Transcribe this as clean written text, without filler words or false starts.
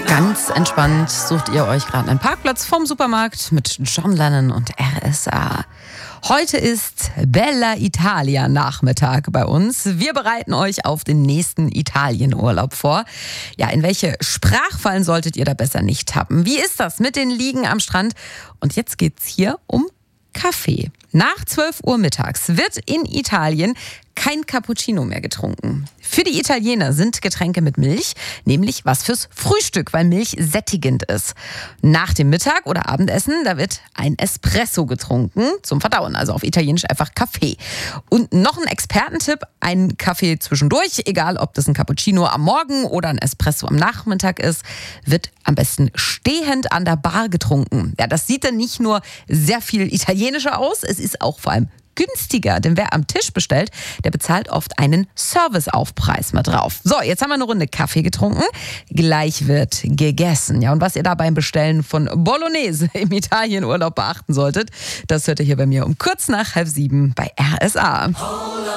Ganz entspannt sucht ihr euch gerade einen Parkplatz vom Supermarkt mit John Lennon und RSA. Heute ist Bella Italia Nachmittag bei uns. Wir bereiten euch auf den nächsten Italienurlaub vor. Ja, in welche Sprachfallen solltet ihr da besser nicht tappen? Wie ist das mit den Liegen am Strand? Und jetzt geht's hier um Kaffee. Nach 12 Uhr mittags wird in Italien kein Cappuccino mehr getrunken. Für die Italiener sind Getränke mit Milch nämlich was fürs Frühstück, weil Milch sättigend ist. Nach dem Mittag- oder Abendessen, da wird ein Espresso getrunken zum Verdauen, also auf Italienisch einfach Kaffee. Und noch ein Expertentipp, ein Kaffee zwischendurch, egal ob das ein Cappuccino am Morgen oder ein Espresso am Nachmittag ist, wird am besten stehend an der Bar getrunken. Ja, das sieht dann nicht nur sehr viel italienischer aus, es ist auch vor allem günstiger, denn wer am Tisch bestellt, der bezahlt oft einen Serviceaufpreis mit drauf. So, jetzt haben wir eine Runde Kaffee getrunken. Gleich wird gegessen. Ja, und was ihr da beim Bestellen von Bolognese im Italienurlaub beachten solltet, das hört ihr hier bei mir um kurz nach 6:30 bei RSA.